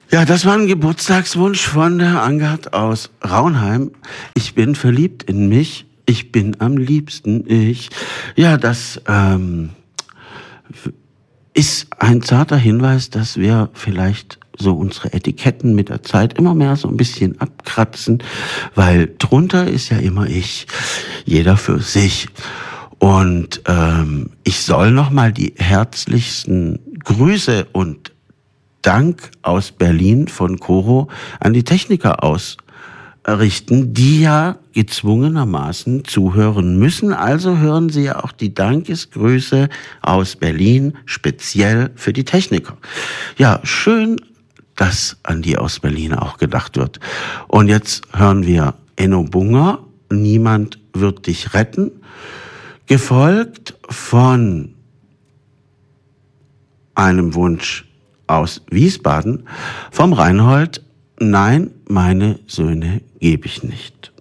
Ja, das war ein Geburtstagswunsch von der Angert aus Raunheim. Ich bin verliebt in mich. Ich bin am liebsten ich. Ja, das ist ein zarter Hinweis, dass wir vielleicht so unsere Etiketten mit der Zeit immer mehr so ein bisschen abkratzen, weil drunter ist ja immer ich, jeder für sich. Und ich soll nochmal die herzlichsten Grüße und Dank aus Berlin von Coro an die Techniker ausrichten, die ja gezwungenermaßen zuhören müssen. Also hören Sie ja auch die Dankesgrüße aus Berlin speziell für die Techniker. Ja, schön, dass an die aus Berlin auch gedacht wird. Und jetzt hören wir Enno Bunger, Niemand wird dich retten, gefolgt von einem Wunsch aus Wiesbaden vom Reinhold, nein, meine Söhne gebe ich nicht.